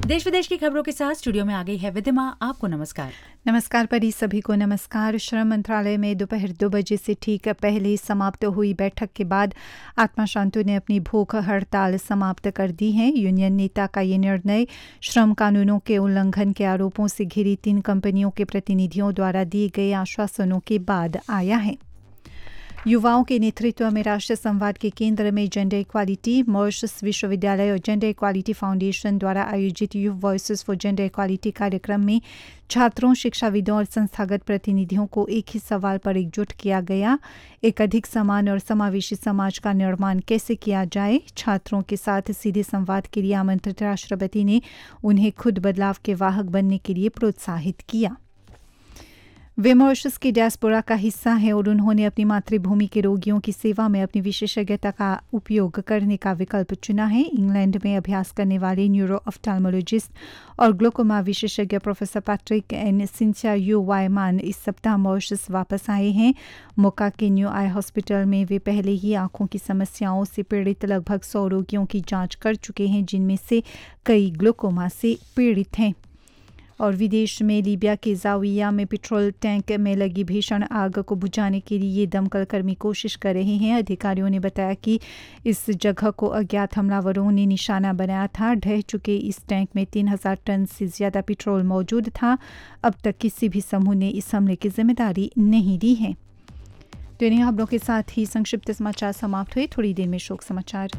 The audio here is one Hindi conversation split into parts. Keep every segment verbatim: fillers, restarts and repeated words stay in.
देश विदेश की खबरों के साथ स्टूडियो में आ गई है विदिमा। आपको नमस्कार। नमस्कार परी, सभी को नमस्कार। श्रम मंत्रालय में दोपहर दो बजे से ठीक पहले समाप्त हुई बैठक के बाद आत्मा शांतु ने अपनी भूख हड़ताल समाप्त कर दी है। यूनियन नेता का ये निर्णय श्रम कानूनों के उल्लंघन के आरोपों से घिरी तीन कंपनियों के प्रतिनिधियों द्वारा दिए गए आश्वासनों के बाद आया है। युवाओं के नेतृत्व में राष्ट्रीय संवाद के केंद्र में जेंडर इक्वालिटी, मॉरिशस विश्वविद्यालय और जेंडर इक्वालिटी फाउंडेशन द्वारा आयोजित youth voices for gender equality कार्यक्रम में छात्रों, शिक्षाविदों और संस्थागत प्रतिनिधियों को एक ही सवाल पर एकजुट किया गया। एक अधिक समान और समावेशी समाज का निर्माण कैसे किया जाए। छात्रों के साथ सीधे संवाद के लिए आमंत्रित राष्ट्रपति ने उन्हें खुद बदलाव के वाहक बनने के लिए प्रोत्साहित किया। वे मॉरिशस की डियास्पोरा का हिस्सा हैं और उन्होंने अपनी मातृभूमि के रोगियों की सेवा में अपनी विशेषज्ञता का उपयोग करने का विकल्प चुना है। इंग्लैंड में अभ्यास करने वाले न्यूरो ऑफ्थाल्मोलॉजिस्ट और ग्लोकोमा विशेषज्ञ professor Patrick N Cynthia you वायमान इस सप्ताह मॉरिशस वापस आए हैं। मोका के न्यू आई हॉस्पिटल में वे पहले ही आंखों की समस्याओं से पीड़ित लगभग सौ रोगियों की जाँच कर चुके हैं, जिनमें से कई ग्लोकोमा से पीड़ित हैं। और विदेश में लीबिया के जाविया में पेट्रोल टैंक में लगी भीषण आग को बुझाने के लिए दमकल कर्मी कोशिश कर रहे हैं। अधिकारियों ने बताया कि इस जगह को अज्ञात हमलावरों ने निशाना बनाया था। ढह चुके इस टैंक में तीन हजार टन से ज़्यादा पेट्रोल मौजूद था। अब तक किसी भी समूह ने इस हमले की जिम्मेदारी नहीं ली है। तो इन्हीं खबरों के साथ ही संक्षिप्त समाचार समाप्त हुए। थोड़ी देर में शोक समाचार।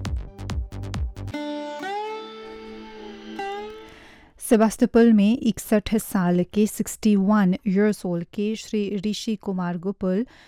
सेबास्टोपोल में इकसठ साल के इकसठ ईयर्स ओल्ड के श्री ऋषि कुमार गोपाल